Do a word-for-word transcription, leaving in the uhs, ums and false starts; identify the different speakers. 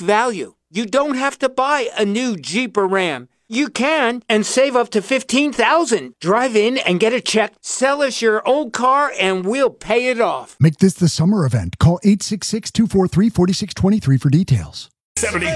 Speaker 1: value. You don't have to buy a new Jeep or Ram. You can and save up to fifteen thousand dollars. Drive in and get a check. Sell us your old car and we'll pay it off.
Speaker 2: Make this the summer event. Call eight six six, two four three, four six two three for details.
Speaker 3: seventy